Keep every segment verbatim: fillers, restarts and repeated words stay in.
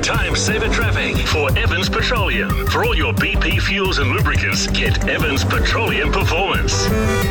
Time saver traffic for Evans Petroleum. For all your B P fuels and lubricants, get Evans Petroleum Performance.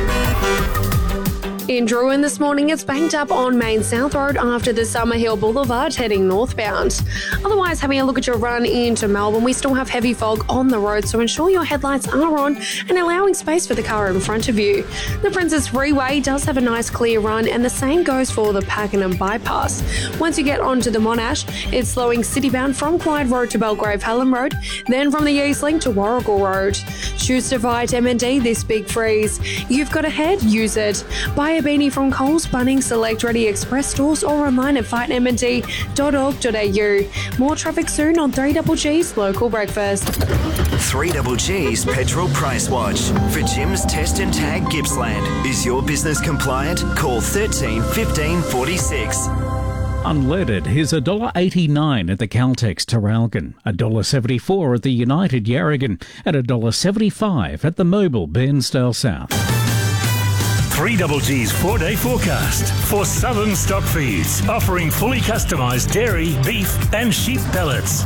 In Druin this morning, it's banked up on Main South Road after the Summerhill Boulevard heading northbound. Otherwise, having a look at your run into Melbourne, we still have heavy fog on the road, so ensure your headlights are on and allowing space for the car in front of you. The Princess Freeway does have a nice clear run, and the same goes for the Pakenham Bypass. Once you get onto the Monash, it's slowing citybound from Clyde Road to Belgrave Hallam Road, then from the East Link to Warrigal Road. Choose to fight M and D this big freeze. You've got a head, use it. Buy a beanie from Coles, Bunnings, Select Ready Express stores, or online at fight m and d dot org dot a u. More traffic soon on three G's Local Breakfast. three G's Petrol Price Watch. For Jim's Test and Tag Gippsland. Is your business compliant? Call thirteen fifteen forty-six. Unleaded is one dollar eighty-nine at the Caltex Terralgan, one dollar seventy-four at the United Yarragon, and one dollar seventy-five at the Mobil Bairnsdale South. three G's four-day forecast for Southern Stock Feeds, offering fully customised dairy, beef and sheep pellets.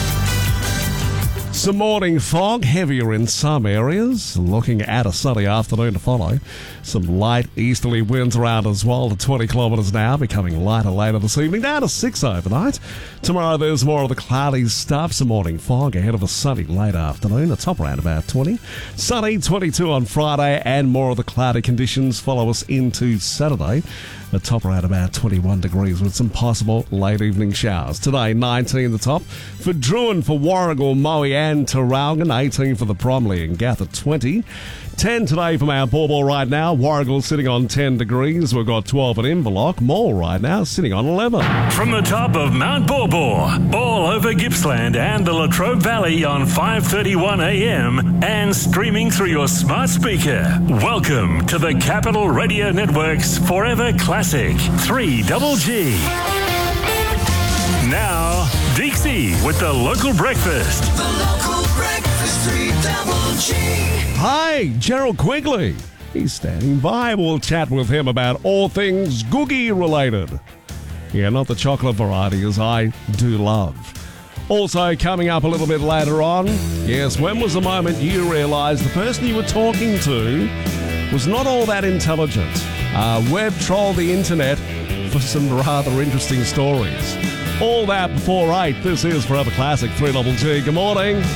Some morning fog, heavier in some areas. Looking at a sunny afternoon to follow. Some light easterly winds around as well to twenty kilometres an hour, becoming lighter later this evening, down to six overnight. Tomorrow there's more of the cloudy stuff. Some morning fog ahead of a sunny late afternoon. The top around about twenty. Sunny, twenty-two on Friday, and more of the cloudy conditions follow us into Saturday. The top around about twenty-one degrees with some possible late evening showers. Today, nineteen the top. For Druin, for Warrigal, Moe and Terralgan, eighteen for the Bromley and Gath at twenty. ten today from our Bauble right now. Warrigal sitting on ten degrees. We've got twelve at Inverloch. Mall right now sitting on eleven. From the top of Mount Bawbaw, all over Gippsland and the Latrobe Valley on five thirty-one a m and streaming through your smart speaker. Welcome to the Capital Radio Network's Forever Classic three G. Now, Dixie with the Local Breakfast. The Local Breakfast three G. Hi, Gerald Quigley. He's standing by. We'll chat with him about all things Googie related. Yeah, not the chocolate variety, as I do love. Also, coming up a little bit later on, yes, when was the moment you realised the person you were talking to was not all that intelligent? Uh, web troll the internet for some rather interesting stories. All that before eight. This is Forever Classic three G. Good morning.